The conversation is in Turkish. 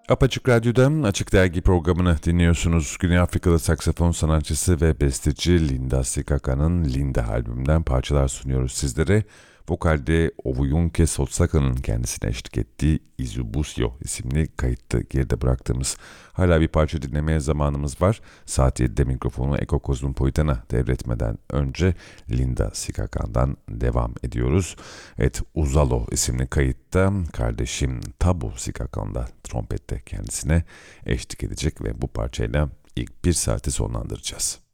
Apaçık Radyo'dan Açık Dergi programını dinliyorsunuz. Güney Afrikalı saksafon sanatçısı ve besteci Linda Sikaka'nın Linda albümünden parçalar sunuyoruz sizlere. Vokalde Ovuyunke Sotsaka'nın kendisine eşlik ettiği Izubusyo isimli kayıtta geride bıraktığımız. Hala bir parça dinlemeye zamanımız var. Saat 7'de mikrofonu Eko Kozmopolitan'a devretmeden önce Linda Sikaka'dan devam ediyoruz. Evet, Uzalo isimli kayıtta kardeşim Tabu Sikaka'nın da trompette kendisine eşlik edecek ve bu parçayla ilk bir saati sonlandıracağız.